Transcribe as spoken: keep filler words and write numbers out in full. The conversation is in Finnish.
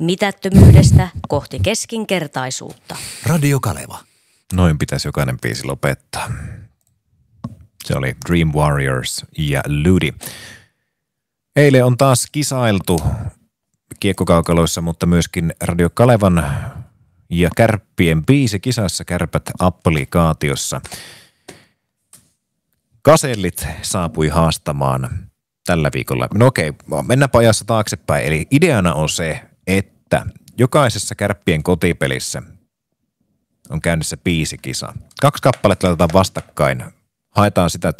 Mitättömyydestä kohti keskinkertaisuutta. Radio Kaleva. Noin pitäisi jokainen biisi lopettaa. Se oli Dream Warriors ja Ludi. Eilen on taas kisailtu kiekkokaukaloissa, mutta myöskin Radio Kalevan ja Kärppien biisikisassa Kärpät applikaatiossa. Kasellit saapui haastamaan tällä viikolla. No okei, mennäänpä ajassa taaksepäin. Eli ideana on se, että jokaisessa Kärppien kotipelissä on käynnissä biisikisa. Kaksi kappaletta laitetaan vastakkain. Haetaan sitä, että